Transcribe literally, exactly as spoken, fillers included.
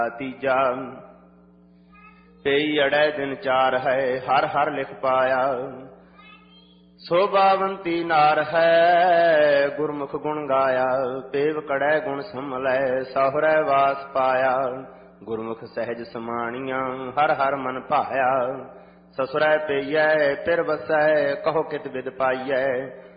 ਤੀਜਾ ਪਈ ਅੜੈ ਦਿਨ ਚਾਰ ਹੈ, ਹਰ ਹਰ ਲਿਖ ਪਾਇਆ। ਸੋਭਾਵੰਤੀ ਨਾਰ ਹੈ, ਗੁਰਮੁਖ ਗੁਣ ਗਾਇਆ। ਪੇਵ ਕੜੈ ਗੁਣ ਸੰਮਲੈ, ਸਹੁਰੈ ਵਾਸ ਪਾਇਆ। ਗੁਰਮੁਖ ਸਹਿਜ ਸਮਾਣੀਆਂ, ਹਰ ਹਰ ਮਨ ਭਾਇਆ। ਸਸੁਰੈ ਪਈਐ ਫਿਰ ਵਸੈ, ਕਹੋ ਕਿਤ ਬਿਦ ਪਾਈਐ।